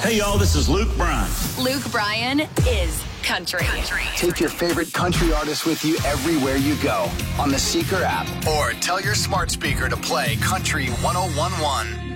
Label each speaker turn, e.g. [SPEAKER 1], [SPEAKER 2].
[SPEAKER 1] Hey, y'all, this is Luke Bryan.
[SPEAKER 2] Luke Bryan is country.
[SPEAKER 3] Take your favorite country artist with you everywhere you go on the Seeker app. Or tell your smart speaker to play Country 101.1.